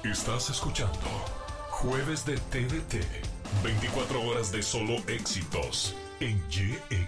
Estás escuchando Jueves de TDT. 24 horas de solo éxitos en YEXA.